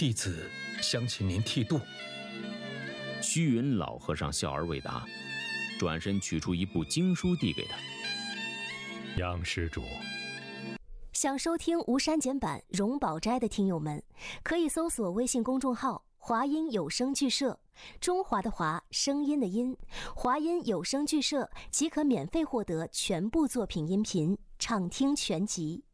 弟子想请您剃度。 虚云老和尚笑而未答，转身取出一部经书递给他。 杨施主， 想收听无删减版荣宝斋的听友们，可以搜索微信公众号华音有声剧社，中华的华，声音的音，华音有声剧社即可免费获得全部作品音频，畅听全集。